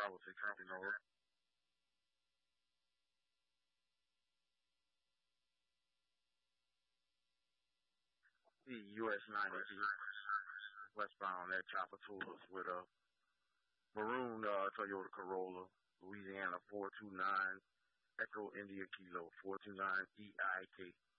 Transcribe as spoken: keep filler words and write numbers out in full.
Bravo six, you know her. The U S ninety westbound at Chopper Tours with a maroon uh, Toyota Corolla, Louisiana four two nine Echo India Kilo four two nine E I K.